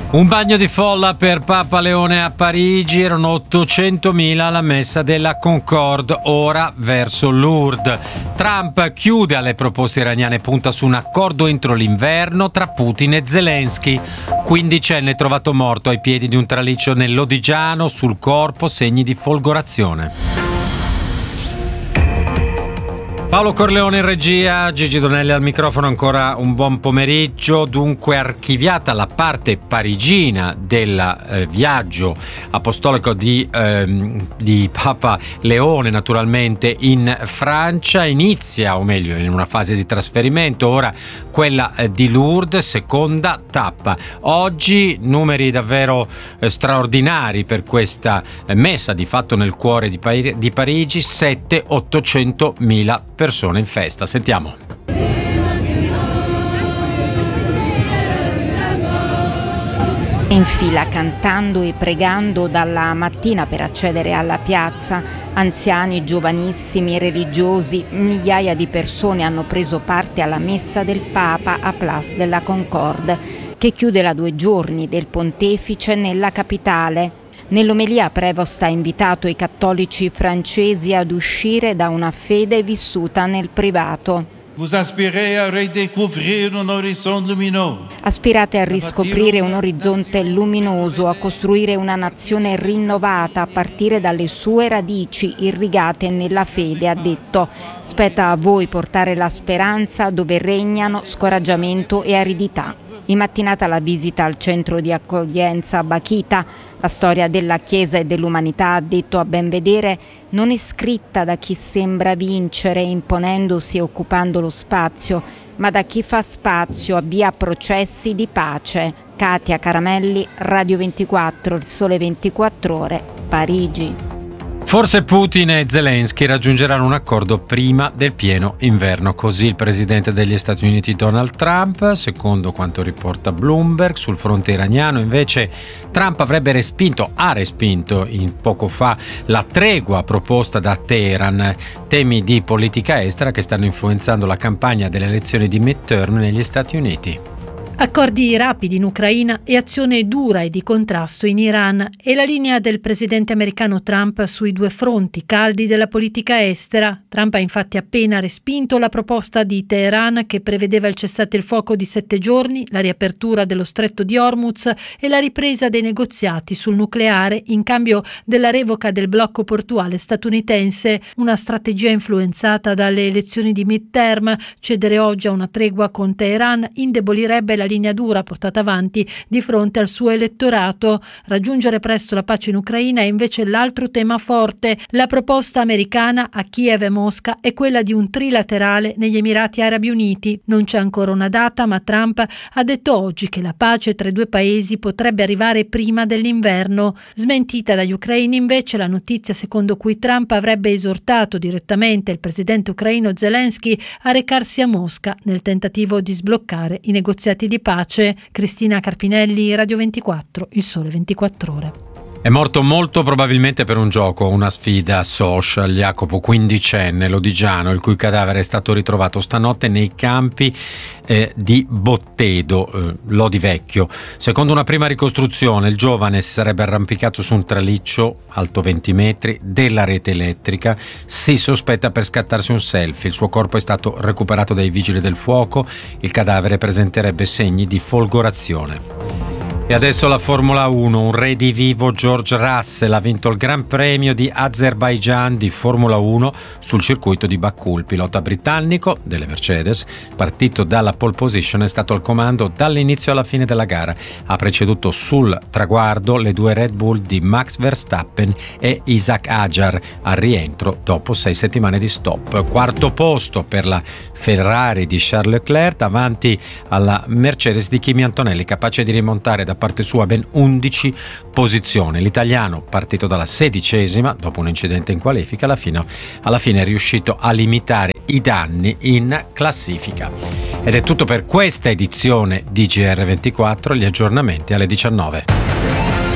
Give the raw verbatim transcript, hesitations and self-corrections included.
Un bagno di folla per Papa Leone a Parigi, erano ottocentomila alla messa della Concorde, ora verso Lourdes. Trump chiude alle proposte iraniane e punta su un accordo entro l'inverno tra Putin e Zelensky. Quindicenne trovato morto ai piedi di un traliccio nell'Odigiano, sul corpo segni di folgorazione. Paolo Corleone in regia, Gigi Donelli al microfono, ancora un buon pomeriggio. Dunque archiviata la parte parigina del eh, viaggio apostolico di, ehm, di Papa Leone naturalmente in Francia, inizia, o meglio in una fase di trasferimento, ora quella eh, di Lourdes, seconda tappa. Oggi numeri davvero eh, straordinari per questa eh, messa di fatto nel cuore di, Pari- di Parigi, sette ottocentomila persone in festa. Sentiamo. In fila cantando e pregando dalla mattina per accedere alla piazza, anziani, giovanissimi, religiosi, migliaia di persone hanno preso parte alla messa del Papa a Place de la Concorde, che chiude la due giorni del pontefice nella capitale. Nell'omelia Prevost ha invitato i cattolici francesi ad uscire da una fede vissuta nel privato. Vous aspirez à redécouvrir un horizon lumineux. Aspirate a riscoprire un orizzonte luminoso, a costruire una nazione rinnovata a partire dalle sue radici irrigate nella fede, ha detto. Spetta a voi portare la speranza dove regnano scoraggiamento e aridità. In mattinata la visita al centro di accoglienza Bakita. La storia della Chiesa e dell'umanità, ha detto a ben vedere, non è scritta da chi sembra vincere imponendosi e occupando lo spazio, ma da chi fa spazio, avvia processi di pace. Katia Caramelli, Radio ventiquattro, Il Sole ventiquattro Ore, Parigi. Forse Putin e Zelensky raggiungeranno un accordo prima del pieno inverno, così il presidente degli Stati Uniti Donald Trump. Secondo quanto riporta Bloomberg, sul fronte iraniano invece Trump avrebbe respinto, ha respinto in poco fa la tregua proposta da Teheran, temi di politica estera che stanno influenzando la campagna delle elezioni di midterm negli Stati Uniti. Accordi rapidi in Ucraina e azione dura e di contrasto in Iran è la linea del presidente americano Trump sui due fronti caldi della politica estera. Trump ha infatti appena respinto la proposta di Teheran che prevedeva il cessate il fuoco di sette giorni, la riapertura dello stretto di Hormuz e la ripresa dei negoziati sul nucleare in cambio della revoca del blocco portuale statunitense, una strategia influenzata dalle elezioni di midterm. Cedere oggi a una tregua con Teheran indebolirebbe la linea dura portata avanti di fronte al suo elettorato. Raggiungere presto la pace in Ucraina è invece l'altro tema forte. La proposta americana a Kiev e Mosca è quella di un trilaterale negli Emirati Arabi Uniti. Non c'è ancora una data, ma Trump ha detto oggi che la pace tra i due paesi potrebbe arrivare prima dell'inverno. Smentita dagli ucraini invece la notizia secondo cui Trump avrebbe esortato direttamente il presidente ucraino Zelensky a recarsi a Mosca nel tentativo di sbloccare i negoziati di pace. Cristina Carpinelli, Radio ventiquattro, Il Sole ventiquattro Ore. È morto molto probabilmente per un gioco, una sfida social. Jacopo, quindicenne, lodigiano, il cui cadavere è stato ritrovato stanotte nei campi eh, di Bottedo, eh, Lodi Vecchio. Secondo una prima ricostruzione, il giovane si sarebbe arrampicato su un traliccio alto venti metri della rete elettrica. Si sospetta per scattarsi un selfie. Il suo corpo è stato recuperato dai vigili del fuoco. Il cadavere presenterebbe segni di folgorazione. E adesso la Formula uno, un redivivo. George Russell ha vinto il Gran Premio di Azerbaijan di Formula uno sul circuito di Baku. Il pilota britannico delle Mercedes, partito dalla pole position, è stato al comando dall'inizio alla fine della gara. Ha preceduto sul traguardo le due Red Bull di Max Verstappen e Isaac Hadjar al rientro dopo sei settimane di stop. Quarto posto per la Ferrari di Charles Leclerc davanti alla Mercedes di Kimi Antonelli, capace di rimontare da parte sua ben undici posizioni. L'italiano, partito dalla sedicesima dopo un incidente in qualifica, alla fine, alla fine è riuscito a limitare i danni in classifica. Ed è tutto per questa edizione di G R ventiquattro, gli aggiornamenti alle diciannove.